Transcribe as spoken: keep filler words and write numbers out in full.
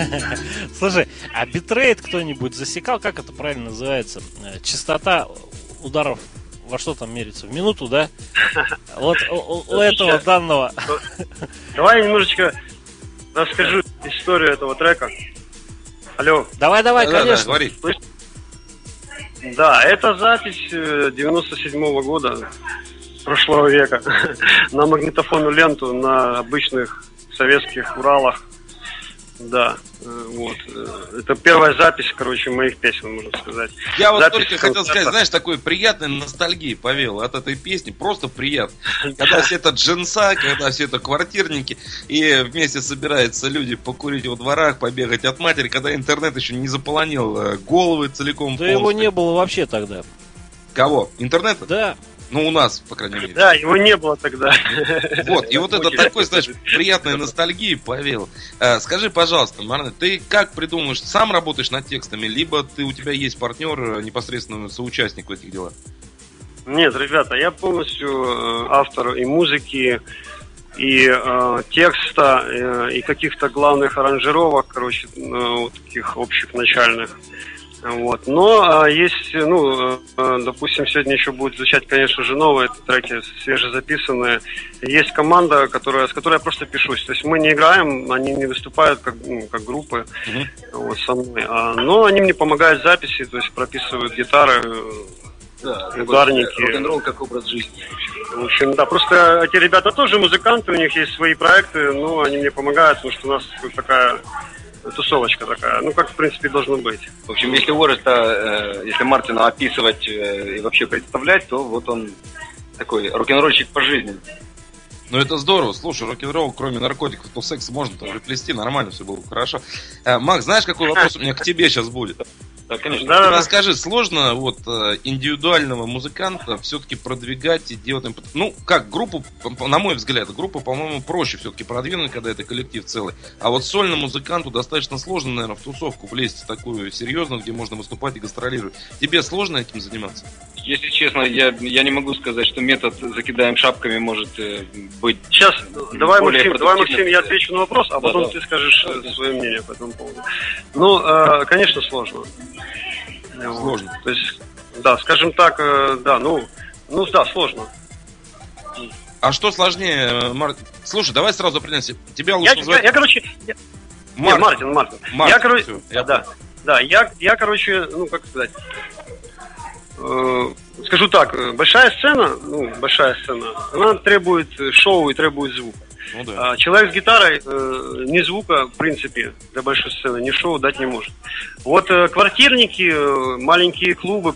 Слушай, а битрейт кто-нибудь засекал? Как это правильно называется? Частота ударов во что там мерится? В минуту, да? Вот у, у этого данного. Давай я немножечко расскажу историю этого трека. Алло. Давай, давай, да, конечно. Да, да, да, это запись девяносто седьмого года прошлого века на магнитофонную ленту на обычных советских Уралах. Да, вот. Это первая запись, короче, моих песен, можно сказать. Я вот запись только хотел сказать, знаешь, такой приятной ностальгии повел от этой песни, просто приятно. Когда все это джинса, когда все это квартирники, и вместе собираются люди покурить во дворах, побегать от матери, когда интернет еще не заполонил головы целиком. Да его не было вообще тогда. Кого? Интернета? Да. Ну, у нас, по крайней мере. Да, его не было тогда. Вот, и вот это такой, знаешь, приятной ностальгии повел. А, скажи, пожалуйста, Марне, ты как придумываешь, сам работаешь над текстами, либо ты, у тебя есть партнер, непосредственно соучастник в этих делах? Нет, ребята, я полностью автор и музыки, и э, текста, э, и каких-то главных аранжировок, короче, э, вот таких общих, начальных. Вот. Но э, есть, ну, э, допустим, сегодня еще будет звучать, конечно же, новые треки, свежезаписанные. Есть команда, которая, с которой я просто пишусь. То есть мы не играем, они не выступают как, ну, как группы mm-hmm. вот, со мной. А, но они мне помогают в записи, то есть прописывают гитары, да, ударники. Рок-н-ролл как образ жизни. В общем, да, просто эти ребята тоже музыканты, у них есть свои проекты, но они мне помогают, потому что у нас такая... тусовочка такая, ну как в принципе должно быть. В общем, если Уорреста, э, если Мартина описывать э, и вообще представлять, то вот он такой рок-н-ролльщик по жизни. Ну это здорово, слушай, рок-н-ролл, кроме наркотиков, то секс можно там приплести, нормально все было хорошо. Э, Макс, знаешь, какой вопрос у меня к тебе сейчас будет? Да, конечно. Да, да, Расскажи, сложно вот индивидуального музыканта все-таки продвигать и делать... Ну, как, группу, на мой взгляд, группу, по-моему, проще все-таки продвинуть, когда это коллектив целый. А вот сольному музыканту достаточно сложно, наверное, в тусовку влезть такую серьезную, где можно выступать и гастролировать. Тебе сложно этим заниматься? Если честно, я, я не могу сказать, что метод «закидаем шапками» может э, быть... Сейчас, давай, Максим, давай, Максим, я я отвечу на вопрос, а потом да, ты да. скажешь да, свое мнение по этому поводу. Ну, э, конечно, сложно. Сложно. Вот. То есть, да, скажем так, э, да, ну, ну, да, сложно. А что сложнее, Мартин? Слушай, давай сразу определимся. Тебя лучше Я, называть... я, я, короче... Я... Мартин. Нет, Мартин, Мартин. Мартин, Я, короче... все, я да, да, я, я, короче, ну, как сказать... Э, скажу так, большая сцена, ну, большая сцена, она требует шоу и требует звука. Ну, да. А человек с гитарой э, ни звука, в принципе, для большой сцены, ни шоу дать не может. Вот э, квартирники, э, маленькие клубы,